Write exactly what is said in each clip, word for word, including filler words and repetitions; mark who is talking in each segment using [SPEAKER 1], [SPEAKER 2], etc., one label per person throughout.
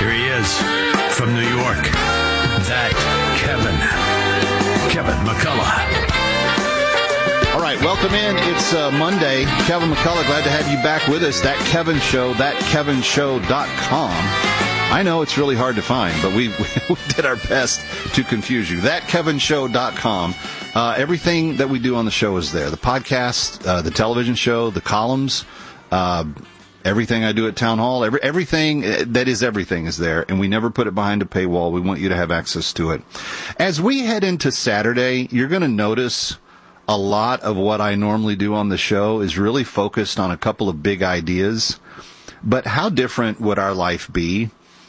[SPEAKER 1] Here he is from New York. That Kevin. Kevin McCullough.
[SPEAKER 2] All right, welcome in. It's uh, Monday. Kevin McCullough, glad to have you back with us. That Kevin Show, that kevin show dot com. I know it's really hard to find, but we, we did our best to confuse you. that kevin show dot com. Uh, everything that we do on the show is there. The podcast, uh, the television show, the columns, uh, everything I do at Town Hall, every, everything that is everything is there, and we never put it behind a paywall. We want you to have access to it. As we head into Saturday, you're going to notice a lot of what I normally do on the show is really focused on a couple of big ideas. But how different would our life be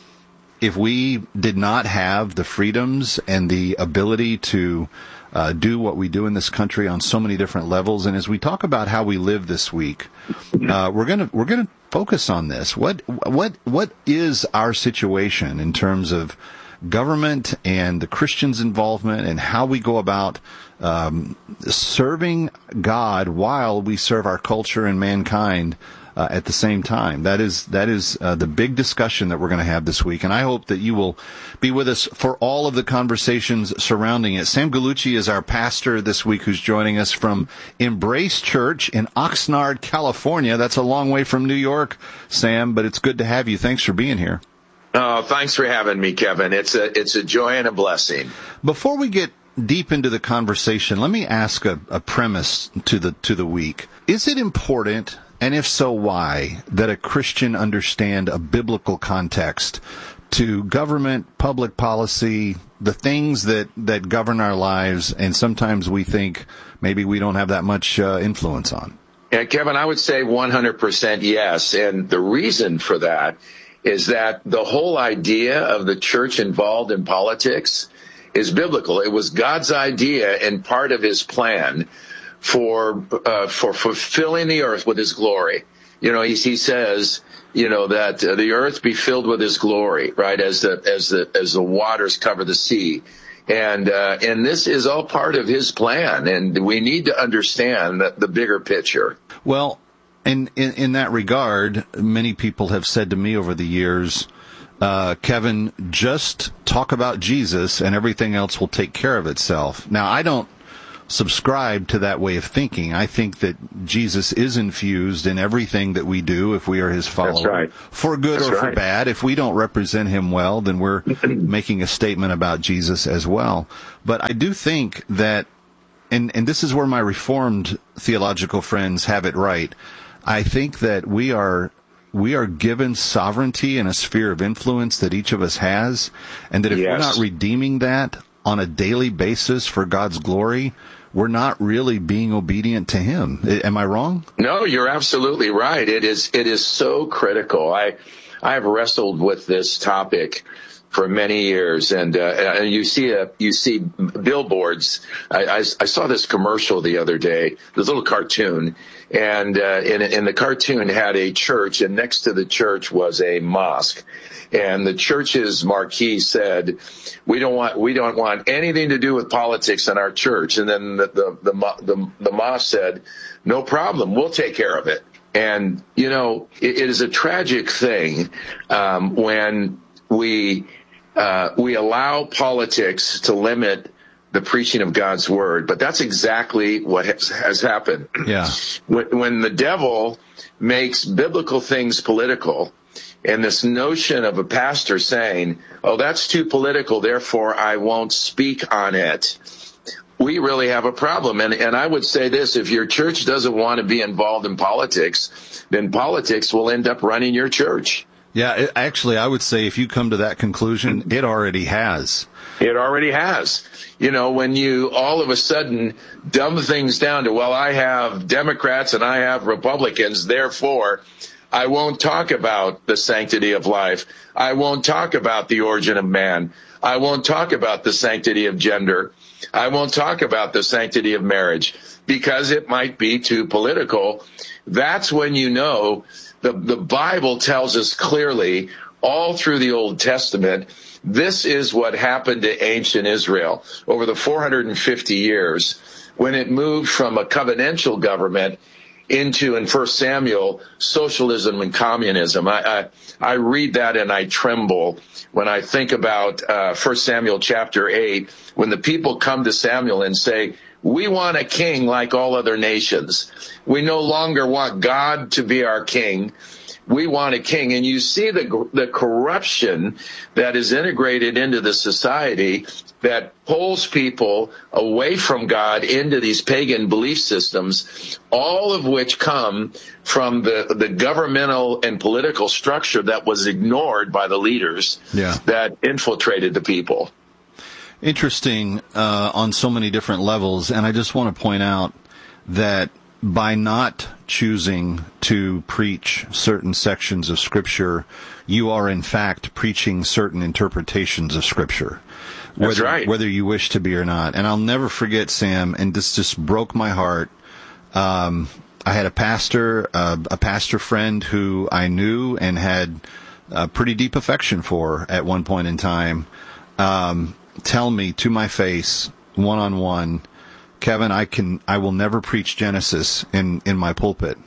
[SPEAKER 2] if we did not have the freedoms and the ability to uh, do what we do in this country on so many different levels? And as we talk about how we live this week, uh, we're gonna we're gonna focus on this. What what what is our situation in terms of government and the Christians' involvement and how we go about um, serving God while we serve our culture and mankind uh, at the same time? That is that is uh, the big discussion that we're going to have this week, and I hope that you will be with us for all of the conversations surrounding it. Sam Gallucci is our pastor this week, who's joining us from Embrace Church in Oxnard, California. That's a long way from New York, Sam, but it's good to have you. Thanks for being here.
[SPEAKER 3] Oh, thanks for having me, Kevin. It's a it's a joy and a blessing.
[SPEAKER 2] Before we get deep into the conversation, let me ask a, a premise to the to the week. Is it important, and if so, why, that a Christian understand a biblical context to government, public policy, the things that, that govern our lives, and sometimes we think maybe we don't have that much uh, influence on?
[SPEAKER 3] Yeah, Kevin, I would say one hundred percent yes. And the reason for that is that the whole idea of the church involved in politics is biblical. It was God's idea and part of his plan for uh, for fulfilling the earth with his glory. You know, he, he says, you know, that uh, the earth be filled with his glory, right, as the as the as the waters cover the sea. And uh, and this is all part of his plan, and we need to understand the, the bigger picture.
[SPEAKER 2] Well, And in, in that regard, many people have said to me over the years, uh, Kevin, just talk about Jesus and everything else will take care of itself. Now, I don't subscribe to that way of thinking. I think that Jesus is infused in everything that we do if we are his follower.
[SPEAKER 3] That's right.
[SPEAKER 2] For good
[SPEAKER 3] That's
[SPEAKER 2] or for
[SPEAKER 3] right.
[SPEAKER 2] bad. If we don't represent him well, then we're making a statement about Jesus as well. But I do think that, and, and this is where my Reformed theological friends have it right, I think that we are we are given sovereignty in a sphere of influence that each of us has, and that if
[SPEAKER 3] Yes.
[SPEAKER 2] we're not redeeming that on a daily basis for God's glory, we're not really being obedient to him. Am I wrong?
[SPEAKER 3] No, you're absolutely right. It is it is so critical. I I've wrestled with this topic for many years, and uh, and you see a you see billboards. I, I, I saw this commercial the other day, this little cartoon, and uh, in, in the cartoon had a church, and next to the church was a mosque, and the church's marquee said, "We don't want we don't want anything to do with politics in our church." And then the the the, the, the mosque said, "No problem, we'll take care of it." And you know, it, it is a tragic thing um, when we Uh, we allow politics to limit the preaching of God's word, but that's exactly what has, has happened.
[SPEAKER 2] Yeah.
[SPEAKER 3] When, when the devil makes biblical things political, and this notion of a pastor saying, "Oh, that's too political, therefore I won't speak on it," we really have a problem. And, and I would say this: if your church doesn't want to be involved in politics, then politics will end up running your church.
[SPEAKER 2] Yeah, it, actually, I would say if you come to that conclusion, it already has.
[SPEAKER 3] It already has. You know, when you all of a sudden dumb things down to, well, I have Democrats and I have Republicans, therefore I won't talk about the sanctity of life. I won't talk about the origin of man. I won't talk about the sanctity of gender. I won't talk about the sanctity of marriage because it might be too political. That's when you know the, the Bible tells us clearly all through the Old Testament, this is what happened to ancient Israel over the four hundred fifty years when it moved from a covenantal government into, in First Samuel, socialism and communism. I, I, I read that and I tremble when I think about uh, First Samuel chapter eight, when the people come to Samuel and say, we want a king like all other nations. We no longer want God to be our king. We want a king. And you see the the corruption that is integrated into the society that pulls people away from God into these pagan belief systems, all of which come from the, the governmental and political structure that was ignored by the leaders
[SPEAKER 2] yeah.
[SPEAKER 3] that infiltrated the people.
[SPEAKER 2] Interesting uh, on so many different levels. And I just want to point out that by not choosing to preach certain sections of Scripture, you are in fact preaching certain interpretations of Scripture. Whether,
[SPEAKER 3] That's right.
[SPEAKER 2] Whether you wish to be or not. And I'll never forget, Sam, and this just broke my heart. Um, I had a pastor, uh, a pastor friend who I knew and had a pretty deep affection for at one point in time, um, tell me to my face, one-on-one, Kevin, I can, I will never preach Genesis in, in my pulpit.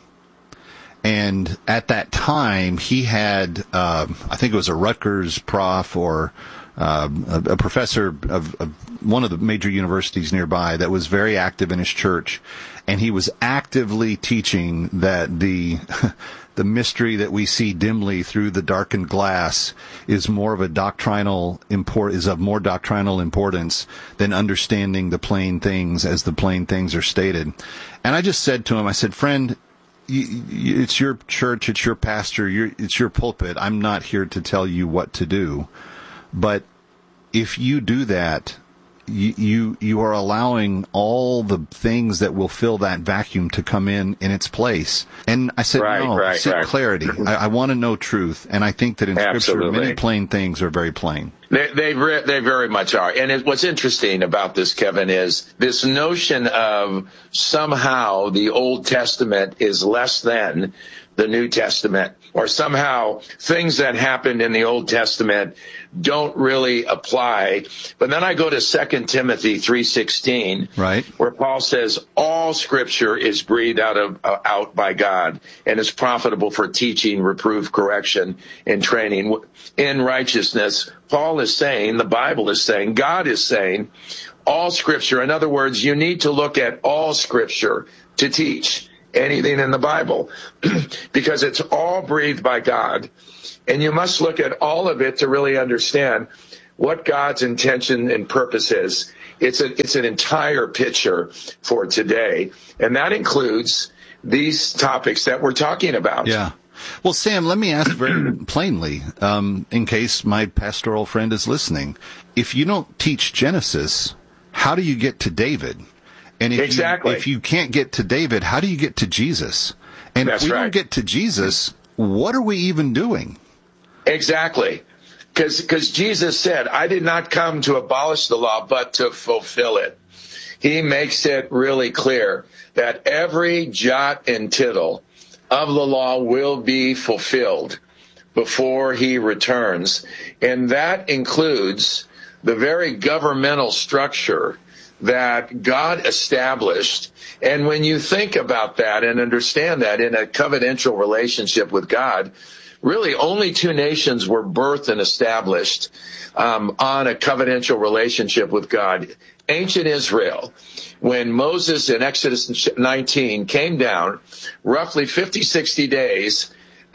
[SPEAKER 2] And at that time, he had, uh, I think it was a Rutgers prof or uh, a, a professor of, of one of the major universities nearby that was very active in his church, and he was actively teaching that the the mystery that we see dimly through the darkened glass is more of a doctrinal import is of more doctrinal importance than understanding the plain things as the plain things are stated. And I just said to him, I said, friend, you, you, it's your church, it's your pastor, your, it's your pulpit. I'm not here to tell you what to do. But if you do that, you, you, you are allowing all the things that will fill that vacuum to come in in its place. And I said,
[SPEAKER 3] right,
[SPEAKER 2] no,
[SPEAKER 3] right,
[SPEAKER 2] I said
[SPEAKER 3] right.
[SPEAKER 2] clarity. I, I want to know truth. And I think that in
[SPEAKER 3] Absolutely.
[SPEAKER 2] Scripture, many plain things are very plain.
[SPEAKER 3] They, they, re- they very much are. And it, what's interesting about this, Kevin, is this notion of somehow the Old Testament is less than the New Testament, or somehow things that happened in the Old Testament don't really apply. But then I go to Second Timothy three sixteen,
[SPEAKER 2] right,
[SPEAKER 3] where Paul says all Scripture is breathed out of uh, out by God and is profitable for teaching, reproof, correction, and training in righteousness. Paul is saying, the Bible is saying, God is saying, all Scripture. In other words, you need to look at all Scripture to teach anything in the Bible because it's all breathed by God. And you must look at all of it to really understand what God's intention and purpose is. It's a, it's an entire picture for today. And that includes these topics that we're talking about.
[SPEAKER 2] Yeah. Well, Sam, let me ask very plainly, um, in case my pastoral friend is listening. If you don't teach Genesis, how do you get to David? And if
[SPEAKER 3] exactly.
[SPEAKER 2] you, if you can't get to David, how do you get to Jesus? And
[SPEAKER 3] That's
[SPEAKER 2] if we
[SPEAKER 3] right.
[SPEAKER 2] don't get to Jesus, what are we even doing?
[SPEAKER 3] Exactly. Because because Jesus said, I did not come to abolish the law, but to fulfill it. He makes it really clear that every jot and tittle of the law will be fulfilled before he returns. And that includes the very governmental structure that God established. And when you think about that and understand that in a covenantal relationship with God, really only two nations were birthed and established um, on a covenantal relationship with God. Ancient Israel, when Moses in Exodus nineteen came down, roughly fifty, sixty days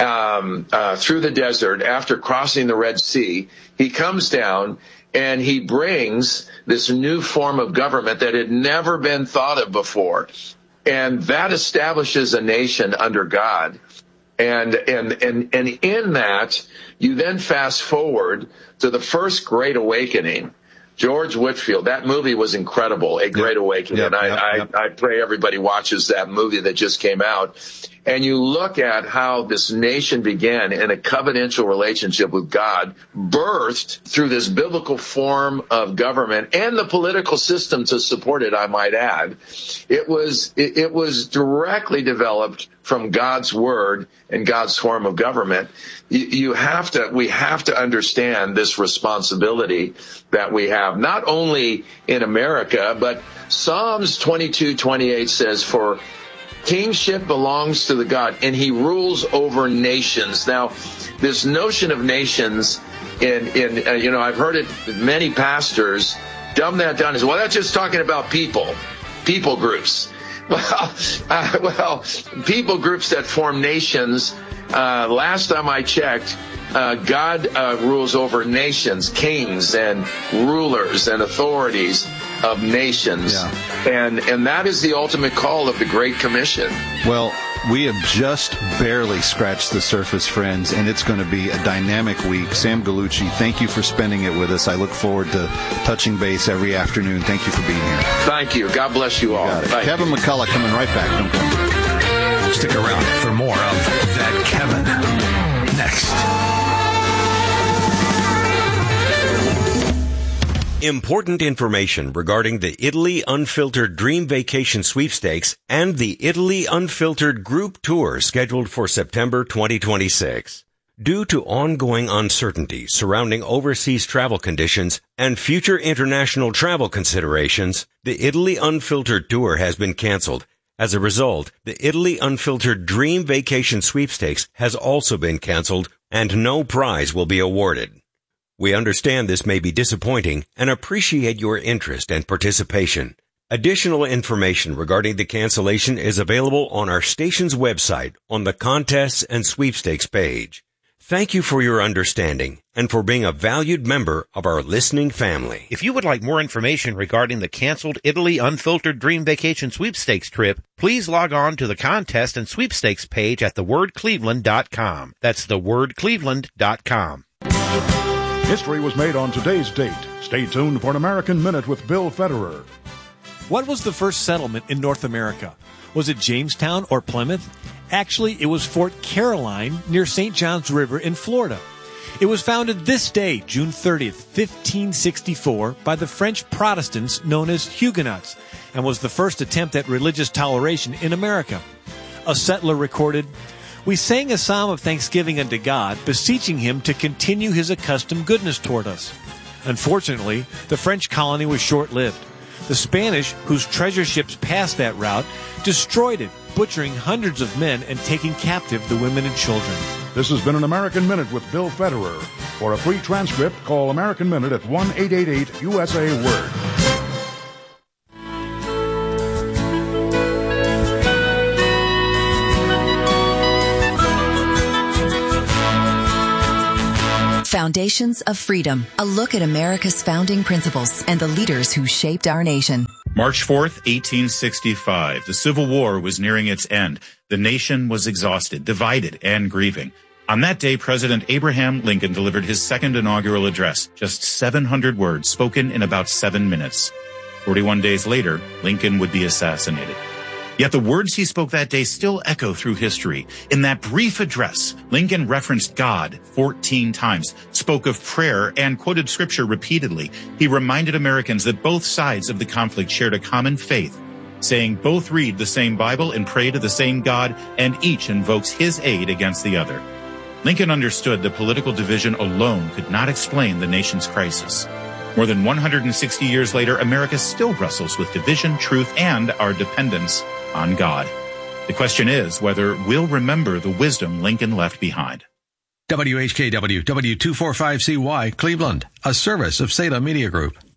[SPEAKER 3] um, uh, through the desert after crossing the Red Sea, he comes down and he brings this new form of government that had never been thought of before. And that establishes a nation under God. And, and, and, and in that, you then fast forward to the first Great Awakening. George Whitefield, that movie was incredible, A Great
[SPEAKER 2] yep.
[SPEAKER 3] Awakening.
[SPEAKER 2] Yep,
[SPEAKER 3] I,
[SPEAKER 2] yep, yep.
[SPEAKER 3] I, I pray everybody watches that movie that just came out. And you look at how this nation began in a covenantal relationship with God, birthed through this biblical form of government and the political system to support it, I might add. It was, it, it was directly developed from God's word and God's form of government. You, you have to, we have to understand this responsibility that we have, not only in America, but Psalms twenty-two twenty-eight says, for Kingship belongs to the God, and he rules over nations. Now, this notion of nations, in, in uh, you know, I've heard it, many pastors dumb that down as, well, that's just talking about people, people groups. Well, uh, well, people groups that form nations, uh, last time I checked, uh, God uh, rules over nations, kings and rulers and authorities of nations. Yeah. And and that is the ultimate call of the Great Commission.
[SPEAKER 2] Well, we have just barely scratched the surface, friends, and it's going to be a dynamic week. Sam Gallucci, thank you for spending it with us. I look forward to touching base every afternoon. Thank you for being here.
[SPEAKER 3] Thank you. God bless you all.
[SPEAKER 2] Kevin
[SPEAKER 3] you.
[SPEAKER 2] McCullough coming right back. Don't come.
[SPEAKER 1] Stick around for more of That Kevin next.
[SPEAKER 4] Important information regarding the Italy Unfiltered Dream Vacation Sweepstakes and the Italy Unfiltered Group Tour scheduled for September twenty twenty-six. Due to ongoing uncertainty surrounding overseas travel conditions and future international travel considerations, the Italy Unfiltered Tour has been canceled. As a result, the Italy Unfiltered Dream Vacation Sweepstakes has also been canceled, and no prize will be awarded. We understand this may be disappointing and appreciate your interest and participation. Additional information regarding the cancellation is available on our station's website on the Contests and Sweepstakes page. Thank you for your understanding and for being a valued member of our listening family.
[SPEAKER 5] If you would like more information regarding the canceled Italy Unfiltered Dream Vacation Sweepstakes trip, please log on to the Contest and Sweepstakes page at the word cleveland dot com. That's the word cleveland dot com.
[SPEAKER 6] History was made on today's date. Stay tuned for an American Minute with Bill Federer.
[SPEAKER 7] What was the first settlement in North America? Was it Jamestown or Plymouth? Actually, it was Fort Caroline near Saint Johns River in Florida. It was founded this day, June thirtieth, fifteen sixty-four, by the French Protestants known as Huguenots, and was the first attempt at religious toleration in America. A settler recorded, "We sang a psalm of thanksgiving unto God, beseeching him to continue his accustomed goodness toward us." Unfortunately, the French colony was short-lived. The Spanish, whose treasure ships passed that route, destroyed it, butchering hundreds of men and taking captive the women and children.
[SPEAKER 6] This has been an American Minute with Bill Federer. For a free transcript, call American Minute at one eight eight eight U S A Word.
[SPEAKER 8] Foundations of Freedom, a look at America's founding principles and the leaders who shaped our nation.
[SPEAKER 9] March fourth, eighteen sixty-five. The Civil War was nearing its end. The nation was exhausted, divided, and grieving. On that day, President Abraham Lincoln delivered his second inaugural address, just seven hundred words spoken in about seven minutes. forty-one days later, Lincoln would be assassinated. Yet the words he spoke that day still echo through history. In that brief address, Lincoln referenced God fourteen times, spoke of prayer, and quoted scripture repeatedly. He reminded Americans that both sides of the conflict shared a common faith, saying both read the same Bible and pray to the same God, and each invokes his aid against the other. Lincoln understood that political division alone could not explain the nation's crisis. More than one hundred sixty years later, America still wrestles with division, truth, and our dependence on God. The question is whether we'll remember the wisdom Lincoln left behind.
[SPEAKER 1] W H K W, W two forty-five C Y, Cleveland, a service of Salem Media Group.